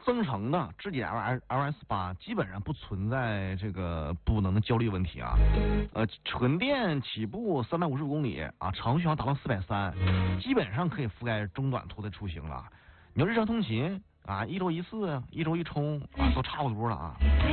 增程的智己 LS8基本上不存在这个补能的焦虑问题啊。纯电起步355公里啊，长续航达到430，基本上可以覆盖中短途的出行了。你要日常通勤啊，一周一次，一周一充啊，都差不多了啊。